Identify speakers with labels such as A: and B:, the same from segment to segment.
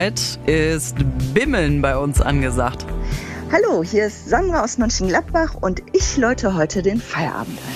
A: Ist Bimmeln bei uns angesagt.
B: Hallo, hier ist Sandra aus Mönchengladbach und ich läute heute den Feierabend ein.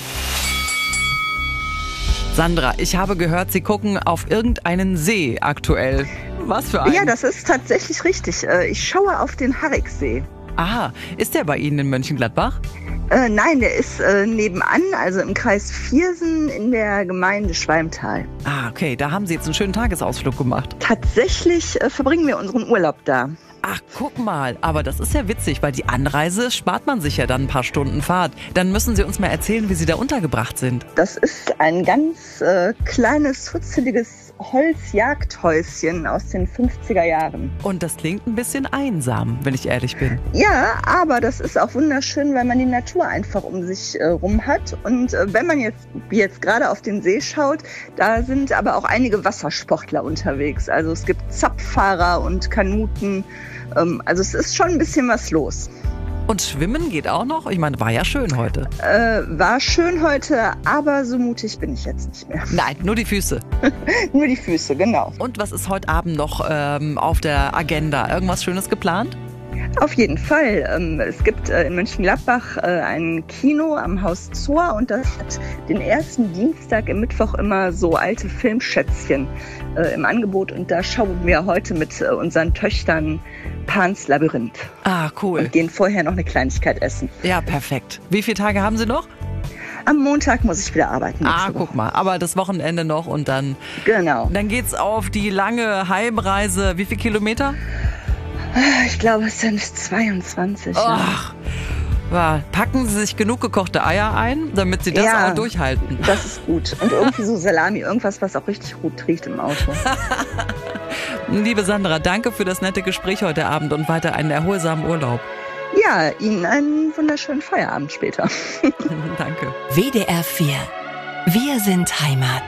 A: Sandra, ich habe gehört, Sie gucken auf irgendeinen See aktuell. Was für einen?
B: Ja, das ist tatsächlich richtig. Ich schaue auf den Hariksee.
A: Aha, ist der bei Ihnen in Mönchengladbach?
B: Nein, der ist nebenan, also im Kreis Viersen in der Gemeinde Schwalmtal.
A: Ah, okay, da haben Sie jetzt einen schönen Tagesausflug gemacht.
B: Tatsächlich verbringen wir unseren Urlaub da.
A: Ach, guck mal, aber das ist ja witzig, weil die Anreise spart man sich ja dann ein paar Stunden Fahrt. Dann müssen Sie uns mal erzählen, wie Sie da untergebracht sind.
B: Das ist ein ganz kleines, futzeliges Holzjagdhäuschen aus den 50er Jahren.
A: Und das klingt ein bisschen einsam, wenn ich ehrlich bin.
B: Ja, aber das ist auch wunderschön, weil man die Natur einfach um sich rum hat. Und wenn man jetzt gerade auf den See schaut, da sind aber auch einige Wassersportler unterwegs. Also es gibt Zapffahrer und Kanuten. Also es ist schon ein bisschen was los.
A: Und schwimmen geht auch noch? Ich meine, war ja schön heute.
B: War schön heute, aber so mutig bin ich jetzt nicht mehr.
A: Nein, nur die Füße.
B: Nur die Füße, genau.
A: Und was ist heute Abend noch auf der Agenda? Irgendwas Schönes geplant?
B: Auf jeden Fall. Es gibt in Mönchengladbach ein Kino am Haus Zohr und das hat den ersten Dienstag im Mittwoch immer so alte Filmschätzchen im Angebot. Und da schauen wir heute mit unseren Töchtern Pans Labyrinth.
A: Ah, cool.
B: Und gehen vorher noch eine Kleinigkeit essen.
A: Ja, perfekt. Wie viele Tage haben Sie noch?
B: Am Montag muss ich wieder arbeiten.
A: Guck mal. Aber das Wochenende noch und dann...
B: Genau.
A: Dann geht's auf die lange Heimreise. Wie viele Kilometer?
B: Ich glaube, es sind 22.
A: Ach, ja. Packen Sie sich genug gekochte Eier ein, damit Sie das auch durchhalten.
B: Das ist gut. Und irgendwie so Salami, irgendwas, was auch richtig gut riecht im Auto.
A: Liebe Sandra, danke für das nette Gespräch heute Abend und weiter einen erholsamen Urlaub.
B: Ja, Ihnen einen wunderschönen Feierabend später.
A: Danke.
C: WDR 4. Wir sind Heimat.